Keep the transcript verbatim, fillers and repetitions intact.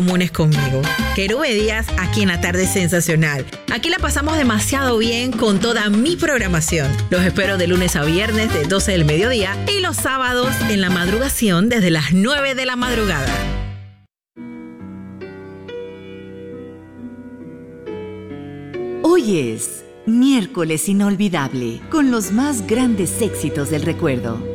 comunes conmigo. Querube Díaz, aquí en La Tarde Sensacional. Aquí la pasamos demasiado bien con toda mi programación. Los espero de lunes a viernes de doce del mediodía y los sábados en la madrugación desde las nueve de la madrugada. Hoy es miércoles inolvidable con los más grandes éxitos del recuerdo.